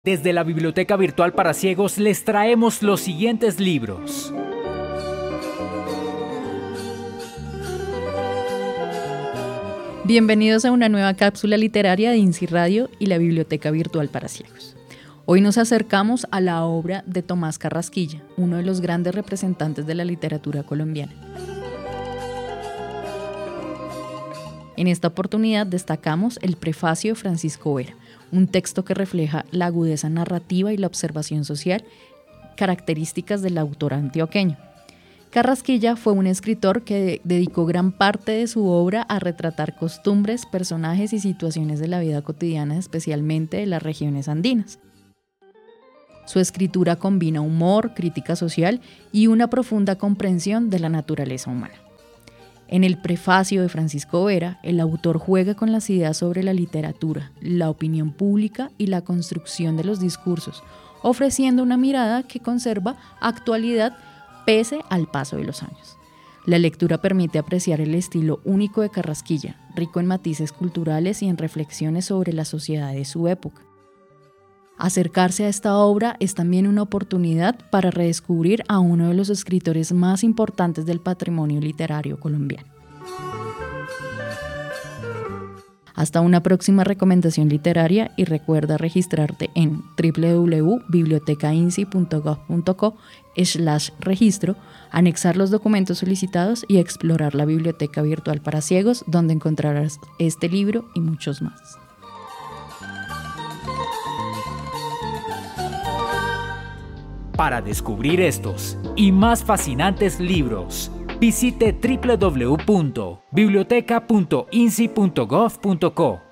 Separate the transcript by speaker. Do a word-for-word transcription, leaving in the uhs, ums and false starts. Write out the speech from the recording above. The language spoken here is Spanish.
Speaker 1: Desde la Biblioteca Virtual para Ciegos les traemos los siguientes libros.
Speaker 2: Bienvenidos a una nueva cápsula literaria de INSI Radio y la Biblioteca Virtual para Ciegos. Hoy nos acercamos a la obra de Tomás Carrasquilla, uno de los grandes representantes de la literatura colombiana. En esta oportunidad destacamos el prefacio de Francisco Vera, un texto que refleja la agudeza narrativa y la observación social, características del autor antioqueño. Carrasquilla fue un escritor que dedicó gran parte de su obra a retratar costumbres, personajes y situaciones de la vida cotidiana, especialmente de las regiones andinas. Su escritura combina humor, crítica social y una profunda comprensión de la naturaleza humana. En el prefacio de Francisco Vera, el autor juega con las ideas sobre la literatura, la opinión pública y la construcción de los discursos, ofreciendo una mirada que conserva actualidad pese al paso de los años. La lectura permite apreciar el estilo único de Carrasquilla, rico en matices culturales y en reflexiones sobre la sociedad de su época. Acercarse a esta obra es también una oportunidad para redescubrir a uno de los escritores más importantes del patrimonio literario colombiano. Hasta una próxima recomendación literaria y recuerda registrarte en w w w punto biblioteca insi punto gov punto co slash registro, anexar los documentos solicitados y explorar la Biblioteca Virtual para Ciegos, donde encontrarás este libro y muchos más.
Speaker 1: Para descubrir estos y más fascinantes libros, visite w w w punto biblioteca punto insi punto gov punto co.